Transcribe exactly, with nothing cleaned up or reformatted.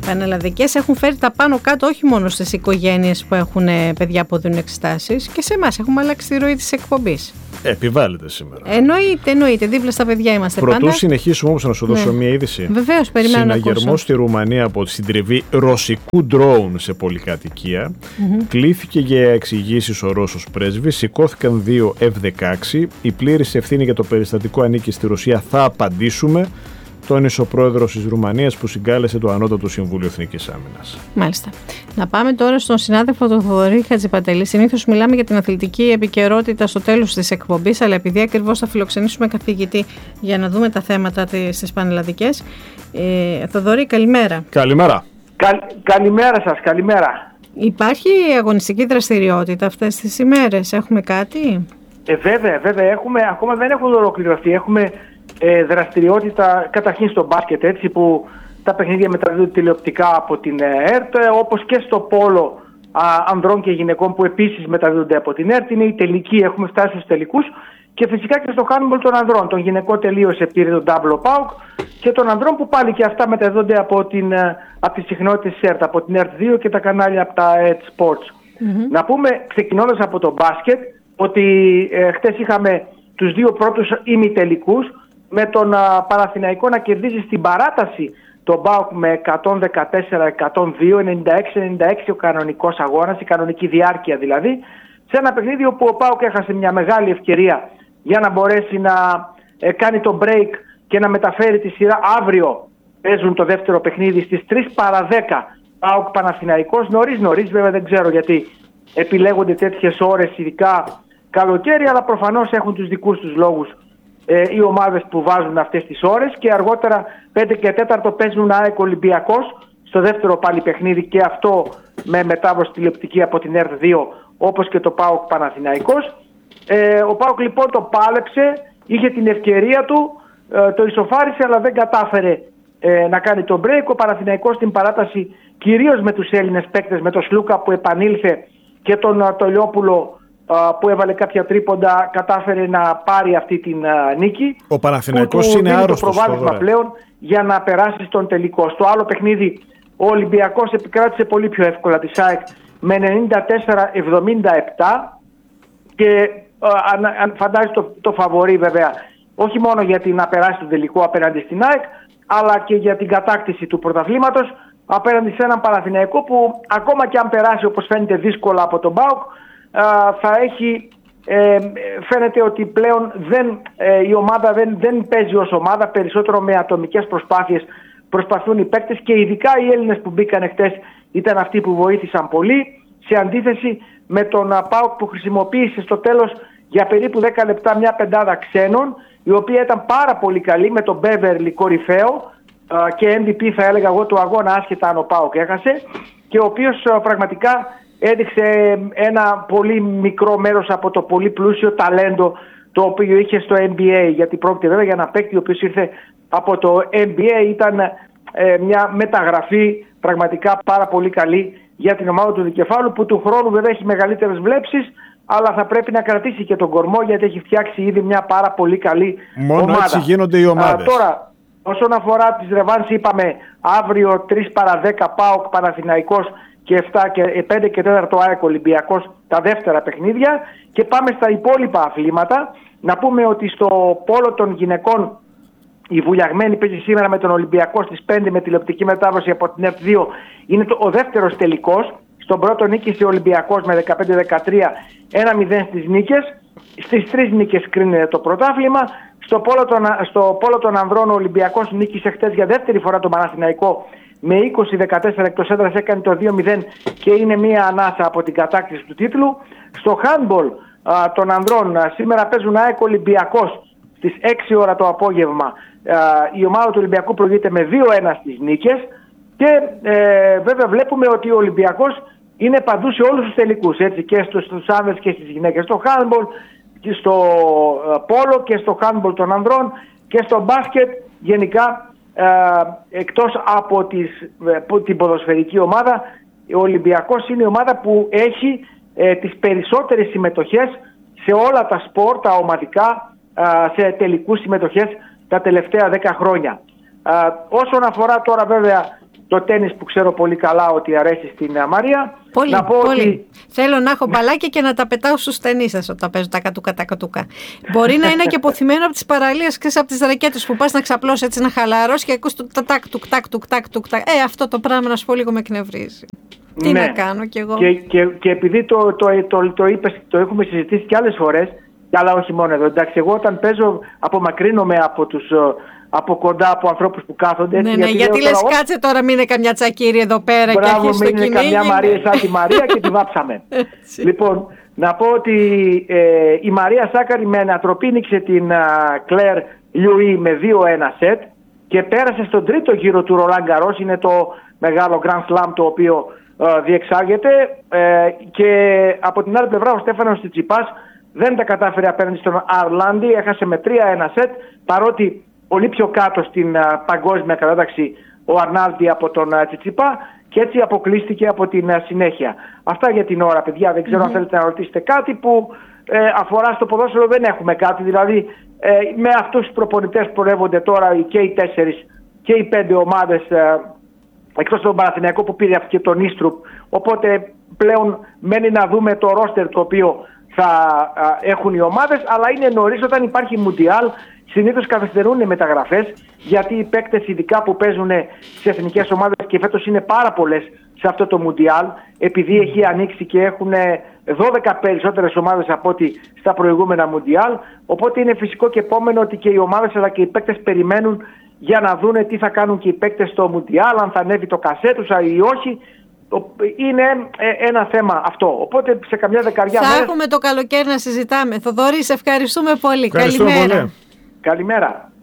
πανελλαδικές έχουν φέρει τα πάνω κάτω όχι μόνο στις οικογένειες που έχουν παιδιά που δίνουν εξετάσεις, και σε εμάς έχουμε αλλάξει τη ροή της εκπομπής. Επιβάλλεται σήμερα. Εννοείται, εννοείται. Δίπλα στα παιδιά είμαστε Πρωτού πάντα. συνεχίσουμε όμως να σου δώσω ναι. μία είδηση. Βεβαίως, περιμένω να ακούσω. Συναγερμός στη Ρουμανία από τη συντριβή ρωσικού ντρόουν σε πολυκατοικία. Mm-hmm. Κλήθηκε για εξηγήσεις ο Ρώσος πρέσβης. Σηκώθηκαν δύο εφ δεκαέξι. Η πλήρης ευθύνη για το περιστατικό ανήκει στη Ρωσία. Θα απαντήσουμε. Τόνισε ο πρόεδρος της Ρουμανίας που συγκάλεσε το Ανώτατο Συμβούλιο Εθνικής Άμυνας. Μάλιστα. Να πάμε τώρα στον συνάδελφο τον Θοδωρή Χατζηπαντελή. Συνήθως μιλάμε για την αθλητική επικαιρότητα στο τέλος της εκπομπής, αλλά επειδή ακριβώς θα φιλοξενήσουμε καθηγητή για να δούμε τα θέματα στις πανελλαδικές. Ε, Θοδωρή, καλημέρα. Καλημέρα. Καλ, καλημέρα σας, καλημέρα. Υπάρχει αγωνιστική δραστηριότητα αυτές τις ημέρες, έχουμε κάτι? Ε, βέβαια, βέβαια, έχουμε, ακόμα δεν έχουν ολοκληρωθεί. Έχουμε ε, δραστηριότητα καταρχήν στο μπάσκετ, έτσι, που τα παιχνίδια μεταδίδονται τηλεοπτικά από την ΕΡΤ, όπως και στο πόλο α, ανδρών και γυναικών που επίσης μεταδίδονται από την ΕΡΤ. Είναι η τελική, έχουμε φτάσει στους τελικούς. Και φυσικά και στο handball των ανδρών. Τον γυναικό τελείωσε, πήρε τον Double Pauk, και των ανδρών που πάλι και αυτά μεταδίδονται από, την, από τις συχνότητες της ΕΡΤ, από την ΕΡΤ δύο και τα κανάλια από τα ΕΡΤ Sports. Mm-hmm. Να πούμε, ξεκινώντας από το μπάσκετ, ότι ε, χτες είχαμε τους δύο πρώτους ημιτελικούς, με τον α, Παναθηναϊκό να κερδίζει στην παράταση τον ΠΑΟΚ με εκατόν δεκατέσσερα εκατόν δύο, ενενήντα έξι ενενήντα έξι ο κανονικός αγώνας, η κανονική διάρκεια δηλαδή, σε ένα παιχνίδι όπου ο ΠΑΟΚ έχασε μια μεγάλη ευκαιρία για να μπορέσει να ε, κάνει το break και να μεταφέρει τη σειρά. Αύριο παίζουν το δεύτερο παιχνίδι στις τρεις παρά δέκα ΠΑΟΚ Παναθηναϊκός, νωρίς νωρίς, βέβαια δεν ξέρω γιατί επιλέγονται τέτοιες ώρες, ειδικά καλοκαίρι, αλλά προφανώς έχουν τους δικούς τους λόγους ε, οι ομάδες που βάζουν αυτές τις ώρες. Και αργότερα πέντε και τέσσερα παίζουν ΑΕΚ Ολυμπιακός στο δεύτερο πάλι παιχνίδι, και αυτό με μετάδοση τηλεοπτική από την ΕΡΤ δύο, όπως και το ΠΑΟΚ Παναθηναϊκός. Ε, ο ΠΑΟΚ λοιπόν το πάλεψε, είχε την ευκαιρία του, ε, το ισοφάρισε, αλλά δεν κατάφερε ε, να κάνει το break. Ο Παναθηναϊκός στην παράταση, κυρίως με τους Έλληνες παίκτες, με τον Σλούκα που επανήλθε και τον Τολιόπουλο που έβαλε κάποια τρίποντα, κατάφερε να πάρει αυτή την uh, νίκη. Ο Παναθηναϊκός είναι άρρωστος. Το προβάδισμα πλέον για να περάσει στον τελικό. Στο άλλο παιχνίδι ο Ολυμπιακός επικράτησε πολύ πιο εύκολα τη ΑΕΚ με ενενήντα τέσσερα εβδομήντα επτά, και uh, αν, αν φαντάζει το, το φαβορί βέβαια, όχι μόνο για να περάσει τον τελικό απέναντι στην ΑΕΚ, αλλά και για την κατάκτηση του πρωταθλήματος απέναντι σε έναν Παναθηναϊκό που ακόμα και αν περάσει, όπως φαίνεται, δύσκολα από τον ΠΑΟΚ, θα έχει, ε, φαίνεται ότι πλέον δεν, ε, η ομάδα δεν, δεν παίζει ως ομάδα, περισσότερο με ατομικές προσπάθειες προσπαθούν οι παίκτες, και ειδικά οι Έλληνες που μπήκαν χτες ήταν αυτοί που βοήθησαν πολύ, σε αντίθεση με τον ΠΑΟΚ που χρησιμοποίησε στο τέλος για περίπου δέκα λεπτά μια πεντάδα ξένων, η οποία ήταν πάρα πολύ καλή, με τον Μπέβερλι κορυφαίο και εμ βι πι θα έλεγα εγώ του αγώνα, άσχετα αν ο ΠΑΟΚ έχασε, και ο οποίος πραγματικά έδειξε ένα πολύ μικρό μέρος από το πολύ πλούσιο ταλέντο το οποίο είχε στο N B A, γιατί πρόκειται βέβαια για ένα παίκτη ο οποίος ήρθε από το N B A, ήταν ε, μια μεταγραφή πραγματικά πάρα πολύ καλή για την ομάδα του Δικεφάλου, που του χρόνου βέβαια έχει μεγαλύτερες βλέψεις, αλλά θα πρέπει να κρατήσει και τον κορμό, γιατί έχει φτιάξει ήδη μια πάρα πολύ καλή Μόνο ομάδα. Μόνο έτσι γίνονται οι ομάδες. Α, τώρα, όσον αφορά τις ρεβάνς, είπαμε αύριο τρεις παρά δέκα ΠΑΟΚ Παναθηναϊκός και επτά και πέντε και τέσσερα ΑΕΚ Ολυμπιακός, τα δεύτερα παιχνίδια. Και πάμε στα υπόλοιπα αθλήματα. Να πούμε ότι στο πόλο των γυναικών η Βουλιαγμένη παίζει σήμερα με τον Ολυμπιακό στις πέντε με τηλεοπτική μετάδοση από την ΕΡΤ δύο. Είναι το, ο δεύτερος τελικός. Στον πρώτο νίκησε ο Ολυμπιακός με δεκαπέντε δεκατρία, ένα μηδέν στις νίκες. Στις τρεις νίκες κρίνεται το πρωτάθλημα. Στο πόλο, των, στο πόλο των ανδρών ο Ολυμπιακός νίκησε χτες για δεύτερη φορά τον Παναθηναϊκό με είκοσι δεκατέσσερα, εκτός έδρας έκανε το δύο μηδέν και είναι μία ανάσα από την κατάκτηση του τίτλου. Στο handball α, των ανδρών α, σήμερα παίζουν ΑΕΚ Ολυμπιακός στις έξι ώρα το απόγευμα. Α, η ομάδα του Ολυμπιακού προηγείται με δύο ένα στις νίκες, και ε, βέβαια βλέπουμε ότι ο Ολυμπιακός είναι παντού σε όλους τους τελικούς, έτσι, και στους, στους άνδρες και στις γυναίκες. Στο handball, και στο α, πόλο και στο handball των ανδρών και στο μπάσκετ γενικά. Ε, εκτός από τις, ε, την ποδοσφαιρική ομάδα, ο Ολυμπιακός είναι η ομάδα που έχει ε, τις περισσότερες συμμετοχές σε όλα τα σπορ, τα ομαδικά, ε, σε τελικούς συμμετοχές τα τελευταία δέκα χρόνια. Ε, όσον αφορά τώρα βέβαια το τένις που ξέρω πολύ καλά ότι αρέσει στην Μαρία. Πολύ, να πω πολύ. Ότι... Θέλω να έχω μπαλάκια και να τα πετάω στους ταινίστες όταν παίζω τα κατούκα, τα κατούκα. Μπορεί να είναι και αποθυμένο από τις παραλίες και από τις ρακέτες που πας να ξαπλώσει έτσι να χαλαρώσει και ακούς το τάκ τουκ τάκ τουκ τάκ τουκ τάκ. Ε, αυτό το πράγμα να σου πω λίγο με εκνευρίζει. Τι ναι. να κάνω κι εγώ. Και, και, και επειδή το, το, το, το, το, είπες, το έχουμε συζητήσει και άλλες φορές, αλλά όχι μόνο εδώ. Εντάξει, εγώ όταν παίζω απομακρύνομαι από τους... από κοντά από ανθρώπους που κάθονται. Ναι, έτσι, ναι, γιατί, γιατί λες τώρα, κάτσε τώρα μην είναι καμιά τσακίρι εδώ πέρα. Μπράβο, και αρχίσει το κυνήγι. Μπράβο, μην είναι καμιά Μαρία σαν τη Μαρία και τη βάψαμε. Λοιπόν, να πω ότι ε, η Μαρία Σάκαρη με ανατροπή νίξε την Κλέρ Λιουί με δύο ένα σετ και πέρασε στον τρίτο γύρο του Ρολάν Γκαρός. Είναι το μεγάλο Grand Slam το οποίο ε, διεξάγεται ε, και από την άλλη πλευρά ο Στέφανος Τσιτσιπάς δεν τα κατάφερε απέναντι στον Αρλάντι, έχασε με τρία ένα σετ, παρότι πολύ πιο κάτω στην α, παγκόσμια κατάταξη ο Αρνάλντι από τον α, Τσιτσιπά και έτσι αποκλείστηκε από την α, συνέχεια. Αυτά για την ώρα, παιδιά. Δεν ξέρω mm-hmm. αν θέλετε να ρωτήσετε κάτι που ε, αφορά στο ποδόσφαιρο. Δεν έχουμε κάτι. Δηλαδή ε, με αυτούς τους προπονητές που πορεύονται τώρα και οι τέσσερις και οι πέντε ομάδες ε, εκτός τον Παναθηναϊκό που πήρε και τον Ίστρουπ. Οπότε πλέον μένει να δούμε το ρόστερ το οποίο θα α, έχουν οι ομάδες, αλλά είναι νωρίς όταν υπάρχει Μουντιάλ. Συνήθως καθυστερούν οι μεταγραφές, γιατί οι παίκτες ειδικά που παίζουν στις εθνικές ομάδες και φέτος είναι πάρα πολλές σε αυτό το Μουντιάλ, επειδή έχει ανοίξει και έχουν δώδεκα περισσότερες ομάδες από ό,τι στα προηγούμενα Μουντιάλ. Οπότε είναι φυσικό και επόμενο ότι και οι ομάδες αλλά και οι παίκτες περιμένουν για να δούνε τι θα κάνουν και οι παίκτες στο Μουντιάλ, αν θα ανέβει το κασέ τους ή όχι. Είναι ένα θέμα αυτό. Οπότε σε καμιά δεκαριά θα μέρες... έχουμε το καλοκαίρι να συζητάμε. Θοδωρή, σε ευχαριστούμε πολύ. Ευχαριστώ Καλημέρα. Πολύ. Καλημέρα.